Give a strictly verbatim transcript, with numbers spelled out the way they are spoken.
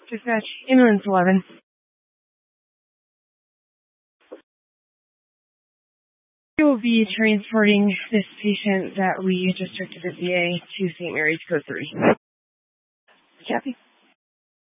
Dispatch, ambulance eleven. We will be transporting this patient that we just took to the V A to Saint Mary's Code three. Kathy?